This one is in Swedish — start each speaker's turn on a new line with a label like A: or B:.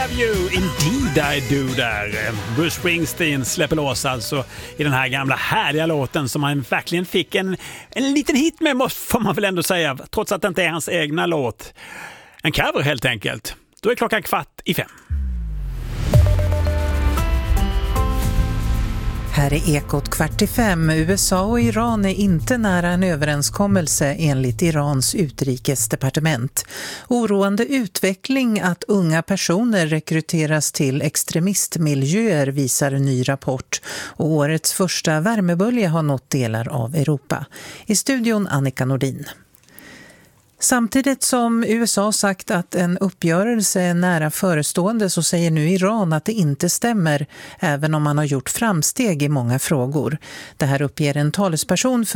A: love you, indeed I do där. Bruce Springsteen släpper loss alltså i den här gamla härliga låten som han verkligen fick en liten hit med, får man väl ändå säga, trots att det inte är hans egna låt. En cover helt enkelt. Då är klockan 4:45.
B: Här är Ekot 4:45. USA och Iran är inte nära en överenskommelse enligt Irans utrikesdepartement. Oroande utveckling att unga personer rekryteras till extremistmiljöer visar en ny rapport. Och årets första värmebölja har nått delar av Europa. I studion Annika Nordin. Samtidigt som USA sagt att en uppgörelse är nära förestående så säger nu Iran att det inte stämmer, även om man har gjort framsteg i många frågor. Det här uppger en talesperson för